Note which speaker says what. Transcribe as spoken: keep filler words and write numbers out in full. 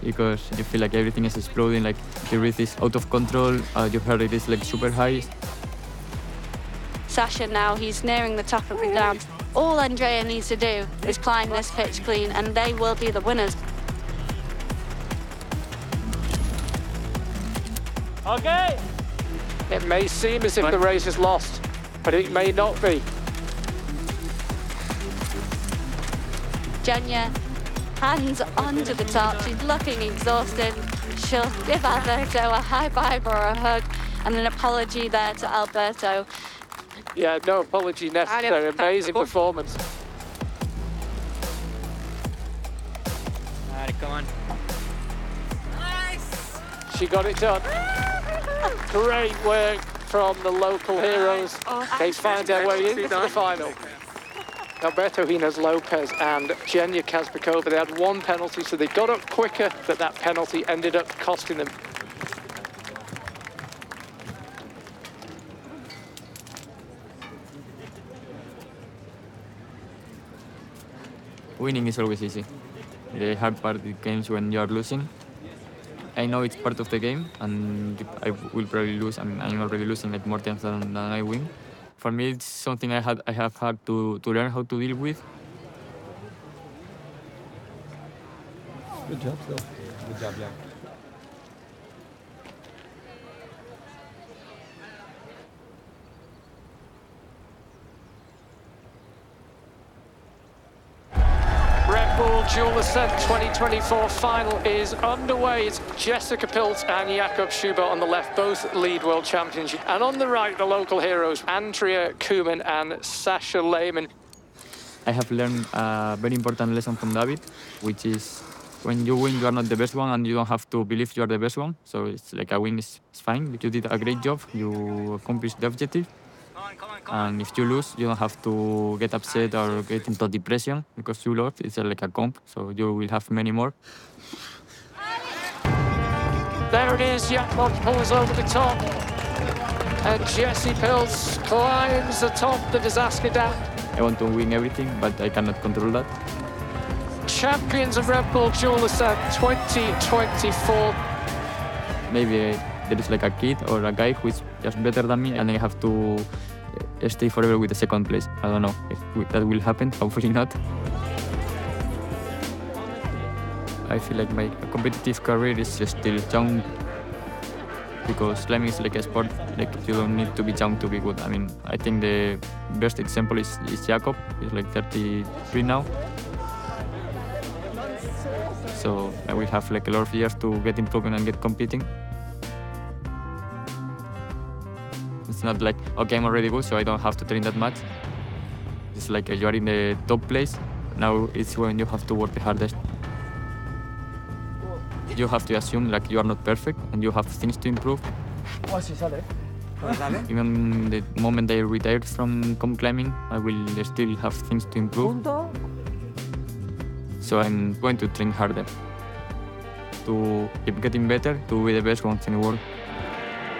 Speaker 1: because you feel like everything is exploding, like the breath is out of control, uh, your heart rate is like super high.
Speaker 2: Sasha now, he's nearing the top of the ground. All Andrea needs to do is climb this pitch clean and they will be the winners.
Speaker 3: Okay. It may seem as if the race is lost, but it may not be.
Speaker 2: Jenya, hands onto the top. She's looking exhausted. She'll give Alberto a high five or a hug and an apology there to Alberto.
Speaker 3: Yeah, no apology necessary. Amazing performance.
Speaker 4: Alright, come on.
Speaker 3: Nice! She got it done. Great work from the local heroes. They find their way into the final. Alberto Hines Lopez and Jenya Kazbekova, they had one penalty, so they got up quicker, but that penalty ended up costing them.
Speaker 1: Winning is always easy. The hard part comes when you are losing. I know it's part of the game, and I will probably lose. I mean, I'm already losing like more times than, than I win. For me, it's something I had I have had to, to learn how to deal with.
Speaker 5: Good job, though. Good job, yeah.
Speaker 3: Red Bull Dual Ascent twenty twenty-four final is underway. It's Jessica Pilz and Jakob Schubert on the left, both lead world champions. And on the right, the local heroes, Andrea Kuhlmann and Sasha Lehmann.
Speaker 1: I have learned a very important lesson from David, which is when you win, you are not the best one, and you don't have to believe you are the best one. So it's like a win is it's fine. You did a great job. You accomplished the objective. And if you lose, you don't have to get upset or get into depression because you lost. It's like a comp, so you will have many more.
Speaker 3: There it is, Jakob pulls over the top. And Jessie Pilz climbs the top of the Disaster Dam.
Speaker 1: I want to win everything, but I cannot control that.
Speaker 3: Champions of Red Bull Dual Ascent twenty twenty-four.
Speaker 1: Maybe uh, there is like a kid or a guy who is just better than me, and I have to stay forever with the second place. I don't know if that will happen, hopefully not. I feel like my competitive career is still young because climbing is like a sport, like you don't need to be young to be good. I mean, I think the best example is, is Jakob. He's like thirty-three now. So I will have like a lot of years to get improving and get competing. It's not like, okay, I'm already good, so I don't have to train that much. It's like you are in the top place. Now it's when you have to work the hardest. You have to assume like you are not perfect and you have things to improve. Even the moment I retire from comp climbing, I will still have things to improve. So I'm going to train harder to keep getting better, to be the best ones in the world.